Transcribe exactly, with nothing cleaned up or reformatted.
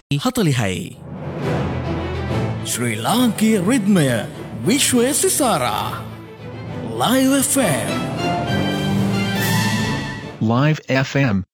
හතලිහයි. ශ්‍රී ලාංකීය රිද්මය විශ්වය සිසාරා Live F M. Live F M